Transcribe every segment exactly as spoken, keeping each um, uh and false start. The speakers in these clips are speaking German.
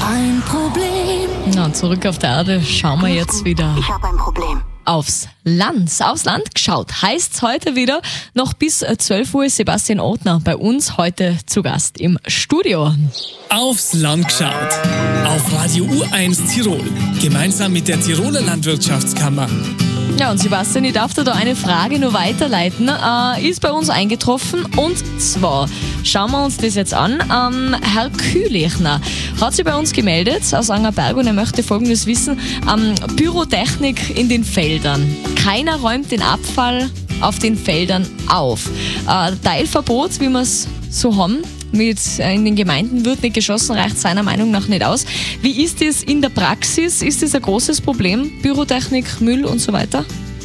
ein Problem. Na, zurück auf der Erde schauen wir jetzt wieder Ich habe ein Problem. aufs Land. Aufs Land geschaut heißt's heute wieder. Noch bis zwölf Uhr ist Sebastian Othner bei uns heute zu Gast im Studio. Aufs Land geschaut. Auf Radio U eins Tirol. Gemeinsam mit der Tiroler Landwirtschaftskammer. Ja, und Sebastian, ich darf dir da eine Frage nur weiterleiten. Äh, ist bei uns eingetroffen, und zwar schauen wir uns das jetzt an. Ähm, Herr Kühlechner hat sich bei uns gemeldet aus Angerberg und er möchte Folgendes wissen. Ähm, Pyrotechnik in den Feldern. Keiner räumt den Abfall auf den Feldern auf. Äh, Teilverbot, wie wir es so haben, mit in den Gemeinden wird nicht geschossen, reicht seiner Meinung nach nicht aus. Wie ist das in der Praxis? Ist das ein großes Problem? Pyrotechnik, Müll und so weiter?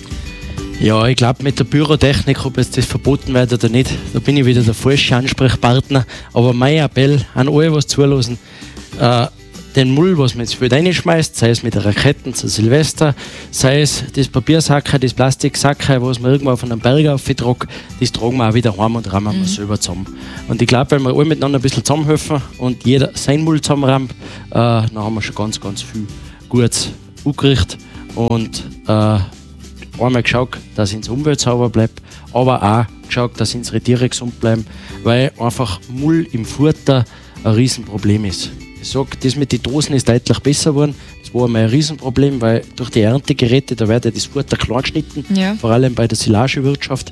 Ja, ich glaube, mit der Pyrotechnik, ob jetzt das verboten wird oder nicht, da bin ich wieder der falsche Ansprechpartner. Aber mein Appell an alle, was zulassen, äh, den Müll, was man ins Feld reinschmeißt, sei es mit der Raketen zu Silvester, sei es das Papiersacke, das Plastiksacke, was man irgendwo auf einem Berg auftragt, das tragen wir auch wieder heim und rammen wir Mhm. selber zusammen. Und ich glaube, wenn wir alle miteinander ein bisschen zusammenhelfen und jeder sein Müll zusammenrammt, äh, dann haben wir schon ganz, ganz viel Gutes angerichtet und äh, einmal geschaut, dass unsere Umwelt sauber bleibt, aber auch geschaut, dass unsere Tiere gesund bleiben, weil einfach Müll im Futter ein Riesenproblem ist. Ich sage, das mit den Dosen ist deutlich besser geworden. Das war einmal ein Riesenproblem, weil durch die Erntegeräte, da wird ja das Futter klein geschnitten, Ja. vor allem bei der Silagewirtschaft.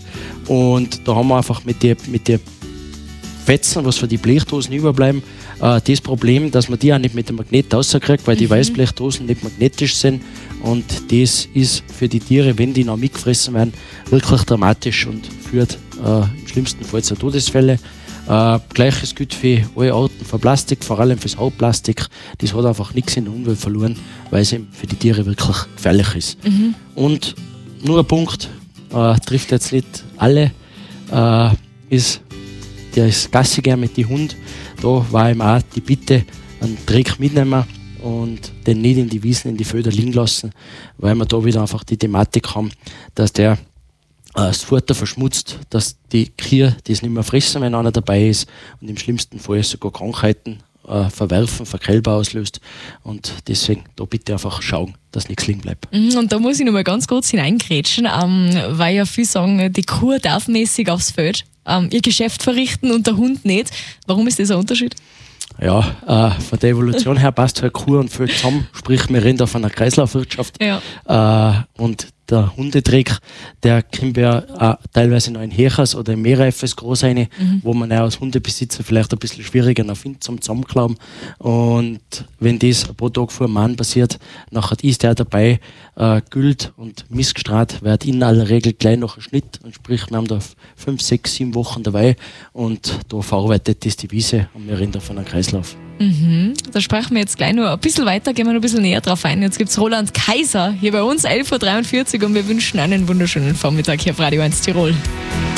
Und da haben wir einfach mit den mit der Fetzen, was für die Blechdosen überbleiben, äh, das Problem, dass man die auch nicht mit dem Magnet rauskriegt, weil die Mhm. Weißblechdosen nicht magnetisch sind. Und das ist für die Tiere, wenn die noch mitgefressen werden, wirklich dramatisch und führt äh, im schlimmsten Fall zu Todesfällen. Äh, Gleiches gilt für alle Arten von Plastik, vor allem fürs Hautplastik. Das hat einfach nichts in der Umwelt verloren, weil es eben für die Tiere wirklich gefährlich ist. Mhm. Und nur ein Punkt, äh, trifft jetzt nicht alle, äh, ist der ist Gassi gern mit den Hund. Da war ihm auch die Bitte, einen Dreck mitnehmen und den nicht in die Wiesen, in die Felder liegen lassen, weil wir da wieder einfach die Thematik haben, dass der äh, das Futter verschmutzt, dass die Kühe das nicht mehr fressen, wenn einer dabei ist und im schlimmsten Fall sogar Krankheiten äh, verwerfen, Verkälber auslöst. Und deswegen da bitte einfach schauen, dass nichts liegen bleibt. Mhm, und da muss ich noch mal ganz kurz hineingrätschen, ähm, weil ja viele sagen, die Kuh darf mäßig aufs Feld ähm, ihr Geschäft verrichten und der Hund nicht. Warum ist das ein Unterschied? Ja, äh, von der Evolution her passt halt Kuh und Feld zusammen, sprich wir reden da von einer Kreislaufwirtschaft. Ja. Äh, und der Hundedreck, der kommt ja auch teilweise noch in Hechers oder in Meerreifes groß rein, Mhm. wo man auch als Hundebesitzer vielleicht ein bisschen schwieriger noch findet zum Zusammenklauben. Und wenn das ein paar Tage vor dem Mann passiert, nachher ist der dabei, äh, Gült und Missgestrahlt wird in aller Regel gleich noch ein Schnitt. Und sprich, wir haben da fünf, sechs, sieben Wochen dabei und da verarbeitet das die Wiese und wir reden da von einem Kreislauf. Mhm. Da sprechen wir jetzt gleich noch ein bisschen weiter, gehen wir noch ein bisschen näher drauf ein. Jetzt gibt es Roland Kaiser hier bei uns, elf Uhr dreiundvierzig, und wir wünschen einen wunderschönen Vormittag hier auf Radio eins Tirol.